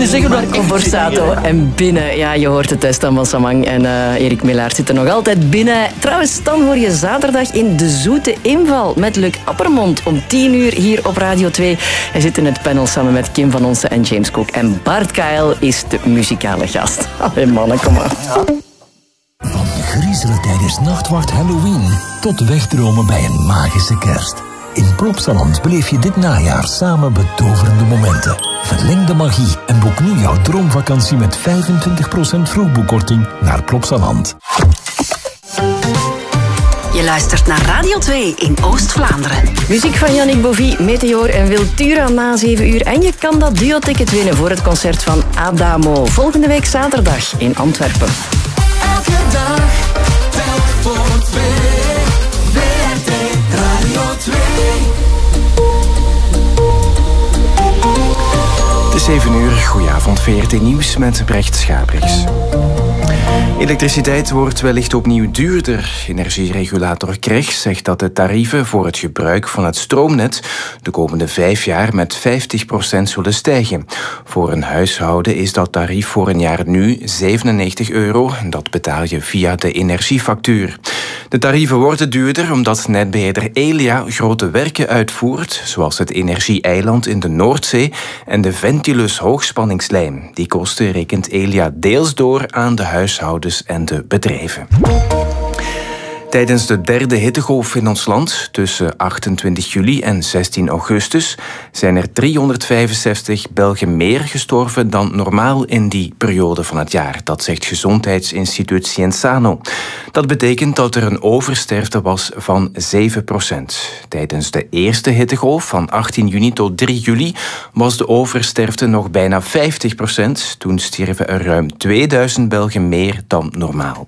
binnen zeggen we Marco Borsato. En binnen, ja, je hoort het, Stan van Samang en Erik Millaert zitten nog altijd binnen. Trouwens, Stan hoor je zaterdag in De Zoete Inval met Luc Appermond om 10 uur hier op Radio 2. Hij zit in het panel samen met Kim van Onsen en James Cook. En Bart Kael is de muzikale gast. Allee mannen, kom maar. Ja. Van griezelen tijdens Nachtwacht Halloween tot wegdromen bij een magische kerst. In Plopsaland beleef je dit najaar samen betoverende momenten. Verleng de magie en boek nu jouw droomvakantie met 25% vroegboekkorting naar Plopsaland. Je luistert naar Radio 2 in Oost-Vlaanderen. Muziek van Yannick Bovie, Meteor en Wiltura na 7 uur. En je kan dat duo-ticket winnen voor het concert van Adamo. Volgende week zaterdag in Antwerpen. Elke dag, telk voor 2. WRT Radio 2. Het is 7 uur, goedenavond, VRT Nieuws met Brecht Schabriks. Elektriciteit wordt wellicht opnieuw duurder. Energieregulator KREG zegt dat de tarieven voor het gebruik van het stroomnet de komende 5 jaar met 50% zullen stijgen. Voor een huishouden is dat tarief voor een jaar nu €97. Dat betaal je via de energiefactuur. De tarieven worden duurder omdat netbeheerder Elia grote werken uitvoert, zoals het Energie-eiland in de Noordzee en de Ventilus hoogspanningslijn. Die kosten rekent Elia deels door aan de huishoudens en de bedrijven. Tijdens de derde hittegolf in ons land, tussen 28 juli en 16 augustus, zijn er 365 Belgen meer gestorven dan normaal in die periode van het jaar. Dat zegt Gezondheidsinstituut Cienzano. Dat betekent dat er een oversterfte was van 7%. Tijdens de eerste hittegolf van 18 juni tot 3 juli was de oversterfte nog bijna 50%. Toen stierven er ruim 2000 Belgen meer dan normaal.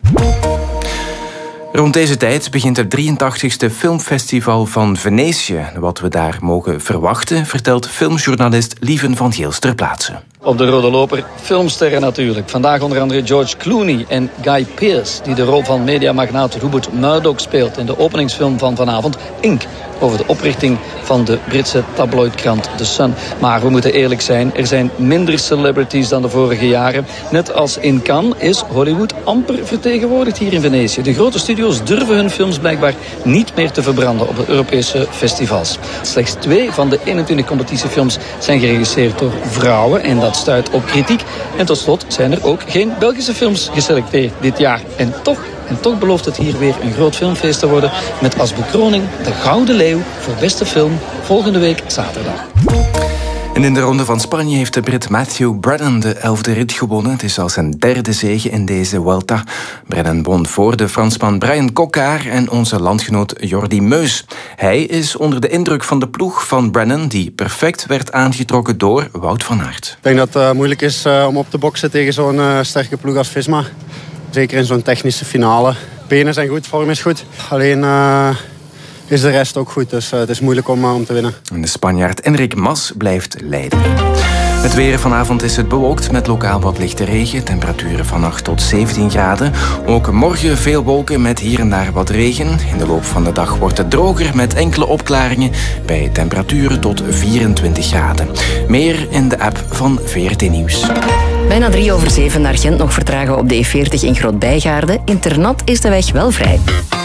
Rond deze tijd begint het 83ste filmfestival van Venetië. Wat we daar mogen verwachten, vertelt filmjournalist Lieven van Geels ter plaatse. Op de rode loper filmsterren natuurlijk. Vandaag onder andere George Clooney en Guy Pearce, die de rol van mediamagnaat Rupert Murdoch speelt in de openingsfilm van vanavond, Ink, over de oprichting van de Britse tabloidkrant The Sun. Maar we moeten eerlijk zijn, er zijn minder celebrities dan de vorige jaren. Net als in Cannes is Hollywood amper vertegenwoordigd hier in Venetië. De grote studio's durven hun films blijkbaar niet meer te verbranden op de Europese festivals. Slechts 2 van de 21 competitiefilms zijn geregisseerd door vrouwen en dat stuit op kritiek. En tot slot zijn er ook geen Belgische films geselecteerd dit jaar. En toch belooft het hier weer een groot filmfeest te worden met als bekroning de Gouden Leeuw voor beste film volgende week zaterdag. En in de Ronde van Spanje heeft de Brit Matthew Brennan de 11e rit gewonnen. Het is al zijn 3e zege in deze Vuelta. Brennan won voor de Fransman Brian Coquard en onze landgenoot Jordi Meus. Hij is onder de indruk van de ploeg van Brennan, die perfect werd aangetrokken door Wout van Aert. Ik denk dat het moeilijk is om op te boksen tegen zo'n sterke ploeg als Visma. Zeker in zo'n technische finale. Benen zijn goed, vorm is goed. Alleen is de rest ook goed, dus het is moeilijk om te winnen. En de Spanjaard Enric Mas blijft leiden. Het weer vanavond is het bewolkt met lokaal wat lichte regen. Temperaturen van 8 tot 17 graden. Ook morgen veel wolken met hier en daar wat regen. In de loop van de dag wordt het droger met enkele opklaringen bij temperaturen tot 24 graden. Meer in de app van VRT Nieuws. Bijna 6:03 naar Gent nog vertragen op de E40 in Groot-Bijgaarde. In Ternat is de weg wel vrij.